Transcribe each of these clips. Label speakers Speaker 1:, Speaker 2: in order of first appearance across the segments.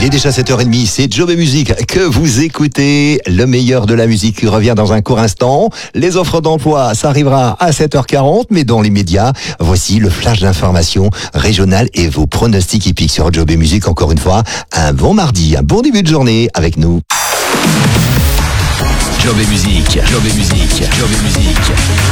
Speaker 1: Il est déjà 7h30, c'est Job et Musique que vous écoutez. Le meilleur de la musique qui revient dans un court instant. Les offres d'emploi, ça arrivera à 7h40, mais dans les médias, voici le flash d'information régionale et vos pronostics hippiques sur Job et Musique. Encore une fois, un bon mardi, un bon début de journée avec nous.
Speaker 2: Job et Musique, Job et Musique, Job et Musique.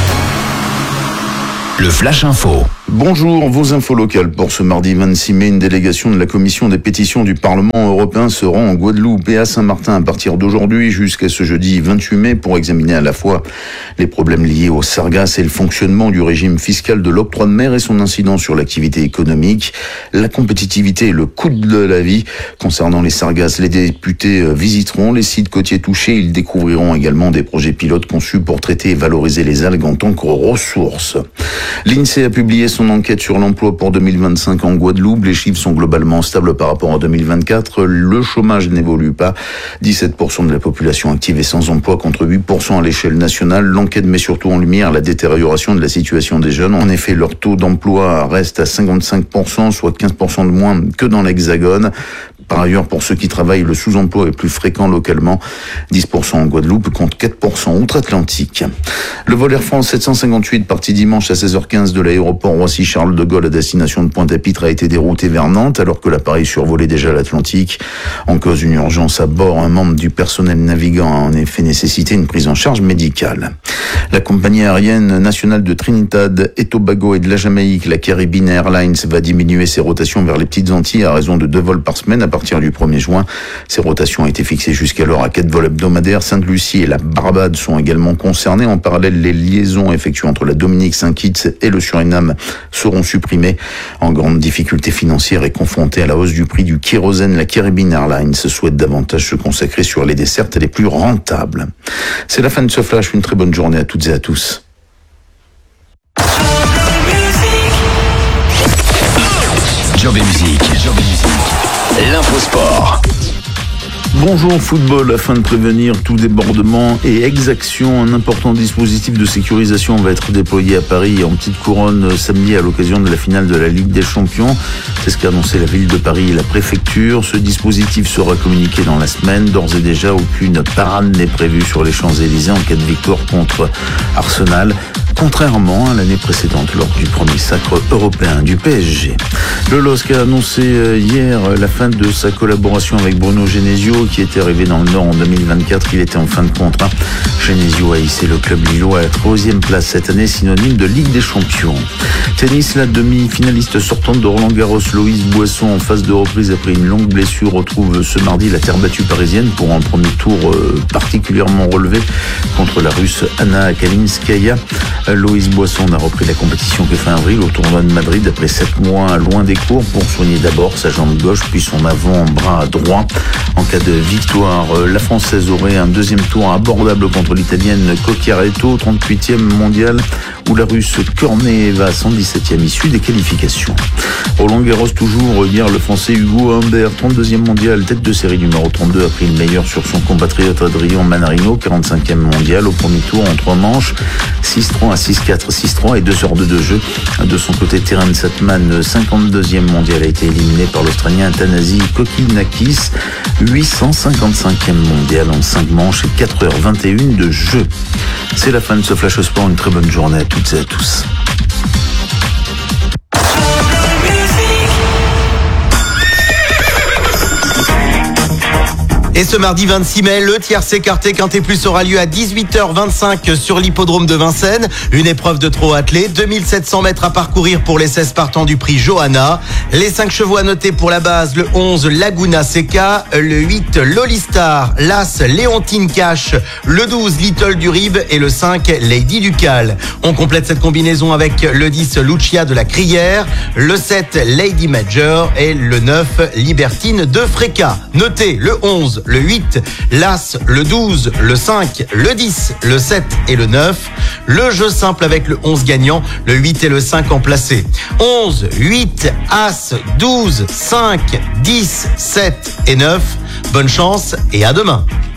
Speaker 2: Le Flash Info.
Speaker 3: Bonjour, vos infos locales pour ce mardi 26 mai. Une délégation de la commission des pétitions du Parlement européen se rend en Guadeloupe et à Saint-Martin à partir d'aujourd'hui jusqu'à ce jeudi 28 mai pour examiner à la fois les problèmes liés aux sargasses et le fonctionnement du régime fiscal de l'octroi de mer et son incidence sur l'activité économique, la compétitivité et le coût de la vie. Concernant les sargasses, les députés visiteront les sites côtiers touchés. Ils découvriront également des projets pilotes conçus pour traiter et valoriser les algues en tant que ressources. L'INSEE a publié son enquête sur l'emploi pour 2025 en Guadeloupe. Les chiffres sont globalement stables par rapport à 2024. Le chômage n'évolue pas. 17% de la population active est sans emploi contre 8% à l'échelle nationale. L'enquête met surtout en lumière la détérioration de la situation des jeunes. En effet, leur taux d'emploi reste à 55%, soit 15% de moins que dans l'Hexagone. Par ailleurs, pour ceux qui travaillent, le sous-emploi est plus fréquent localement. 10% en Guadeloupe contre 4% outre-Atlantique. Le vol Air France 758 parti dimanche à 16h15 de l'aéroport Roissy-Charles de Gaulle à destination de Pointe-à-Pitre a été dérouté vers Nantes alors que l'appareil survolait déjà l'Atlantique. En cause d'une urgence à bord, un membre du personnel navigant a en effet nécessité une prise en charge médicale. La compagnie aérienne nationale de Trinidad et Tobago et de la Jamaïque, la Caribbean Airlines, va diminuer ses rotations vers les petites Antilles à raison de 2 vols par semaine à partir du 1er juin. Ces rotations ont été fixées jusqu'alors à 4 vols hebdomadaires. Sainte-Lucie et la Barbade sont également concernées. En parallèle, les liaisons effectuées entre la Dominique, Saint-Kitts et le Suriname seront supprimées. En grande difficulté financière et confrontée à la hausse du prix du kérosène, la Caribbean Airlines souhaite davantage se consacrer sur les dessertes les plus rentables. C'est la fin de ce flash. Une très bonne journée à toutes et à tous.
Speaker 2: Job et Musique, Job et Musique. L'info sport.
Speaker 3: Bonjour football, afin de prévenir tout débordement et exaction, un important dispositif de sécurisation va être déployé à Paris en petite couronne samedi à l'occasion de la finale de la Ligue des Champions. C'est ce qu'a annoncé la ville de Paris et la préfecture. Ce dispositif sera communiqué dans la semaine. D'ores et déjà, aucune parade n'est prévue sur les Champs-Élysées en cas de victoire contre Arsenal, contrairement à l'année précédente lors du premier sacre européen du PSG. Le LOSC a annoncé hier la fin de sa collaboration avec Bruno Genesio qui était arrivé dans le Nord en 2024. Il était en fin de contrat. Genesio a hissé le club lillois à la 3e place cette année, synonyme de Ligue des Champions. Tennis, la demi-finaliste sortante de Roland-Garros, Loïse Boisson, en phase de reprise après une longue blessure, retrouve ce mardi la terre battue parisienne pour un premier tour particulièrement relevé contre la Russe Anna Kalinskaya. Loïse Boisson a repris la compétition que fin avril au tournoi de Madrid après 7 mois loin des cours pour soigner d'abord sa jambe gauche puis son avant-bras droit. En cas de victoire, la Française aurait un deuxième tour abordable contre l'Italienne Cocchiaretto, 38e mondiale, ou la Russe Korneeva, 117e issue des qualifications. Roland Garros toujours, hier le Français Hugo Humbert, 32e mondial, tête de série numéro 32, a pris le meilleur sur son compatriote Adrian Manarino, 45e mondial, au premier tour en 3 manches, 6-3 à 6-4, 6-3 et 2 heures de jeu. De son côté, Terence Satman, 52e mondial, a été éliminé par l'Australien Thanasi Kokinakis, 855e mondial en 5 manches et 4h21 de jeu. C'est la fin de ce Flash Sport. Une très bonne journée à toutes et à tous.
Speaker 1: Et ce mardi 26 mai, le tiercé écarté Quintet Plus aura lieu à 18h25 sur l'hippodrome de Vincennes. Une épreuve de trot attelé, 2700 mètres à parcourir pour les 16 partants du prix Johanna. Les 5 chevaux à noter pour la base, le 11 Laguna Seca, le 8 Lolistar, l'As Léontine Cash, le 12 Little du Rib et le 5 Lady Ducal. On complète cette combinaison avec le 10 Lucia de la Crière, le 7 Lady Major et le 9 Libertine de Fréca. Notez le 11, le 8, l'As, le 12, le 5, le 10, le 7 et le 9. Le jeu simple avec le 11 gagnant, le 8 et le 5 en placé. 11, 8, As, 12, 5, 10, 7 et 9. Bonne chance et à demain.